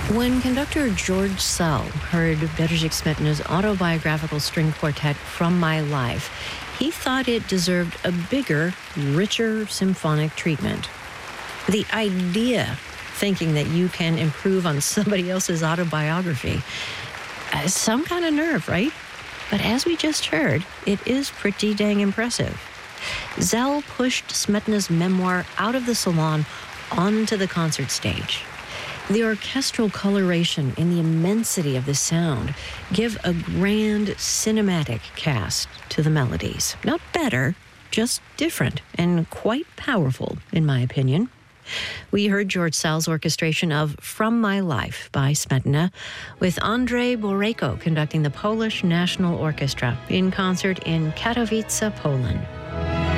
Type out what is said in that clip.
When conductor George Sell heard Bedřich Smetana's autobiographical string quartet From My Life, he thought it deserved a bigger, richer symphonic treatment. The idea, thinking that you can improve on somebody else's autobiography, some kind of nerve, right? But as we just heard, it is pretty dang impressive. Sell pushed Smetana's memoir out of the salon onto the concert stage. The orchestral coloration and the immensity of the sound give a grand cinematic cast to the melodies. Not better, just different and quite powerful, in my opinion. We heard George Sell's orchestration of From My Life by Smetana, with Andrzej Borejko conducting the Polish National Orchestra in concert in Katowice, Poland.